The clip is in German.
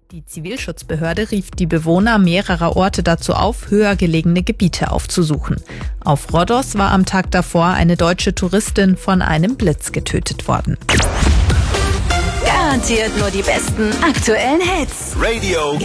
Die Zivilschutzbehörde rief die Bewohner mehrerer Orte dazu auf, höher gelegene Gebiete aufzusuchen. Auf Rhodos war am Tag davor eine deutsche Touristin von einem Blitz getötet worden. Garantiert nur die besten aktuellen Hits. Radio